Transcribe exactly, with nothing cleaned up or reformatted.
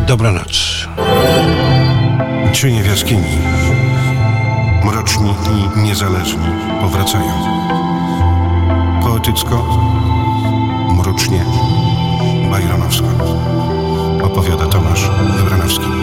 Dobranoc. Cienie w jaskini, mroczni i niezależni powracają. Poetycko, mrocznie, bajronowsko. Opowiada Tomasz Wybranowski.